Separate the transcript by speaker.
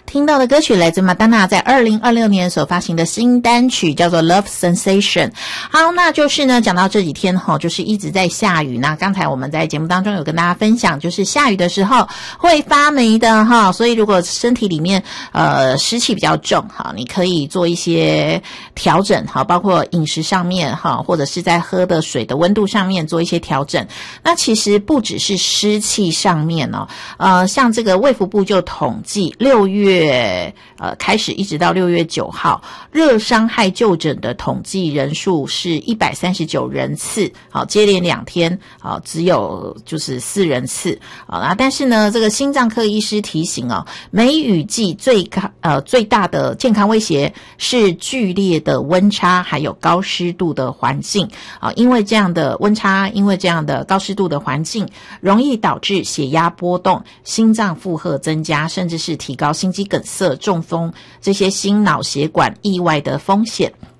Speaker 1: 听到的歌曲来自麦当娜在2026年所发行的新单曲，叫做 Love Sensation。 好，那就是呢讲到这几天就是一直在下雨，那刚才我们在节目当中有跟大家分享，就是下雨的时候会发霉的所以如果身体里面湿气比较重你可以做一些调整包括饮食上面或者是在喝的水的温度上面做一些调整。那其实不只是湿气上面像这个卫福部就统计6月开始一直到6月9号，热伤害就诊的统计人数是139人次，接连2天只有就是4人次但是呢这个心脏科医师提醒梅雨季最大的健康威胁是剧烈的温差还有高湿度的环境因为这样的温差，因为这样的高湿度的环境容易导致血压波动、心脏负荷增加，甚至是提高心肌梗塞、中风这些心脑血管意外的风险。